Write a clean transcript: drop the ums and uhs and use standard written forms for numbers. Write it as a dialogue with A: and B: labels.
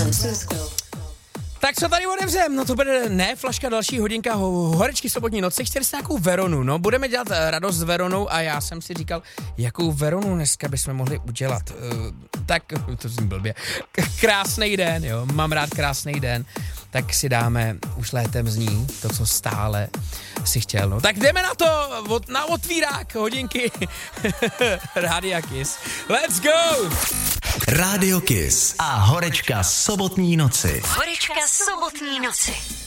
A: francouzskou.
B: Tak co tady otevřem? No to bude ne flaška, další hodinka horečky sobotní noci, chtěli jste nějakou Veronu, no budeme dělat radost s Veronou a já jsem si říkal, jakou Veronu dneska bychom mohli udělat. Tak, to zní blbě, krásnej den, jo, mám rád krásnej den, tak si dáme, už létem zní, to, co stále si chtěl, no. Tak jdeme na to, na otvírák hodinky Rádia Kiss. Let's go!
C: Rádio Kiss a horečka sobotní noci.
A: Horečka sobotní noci.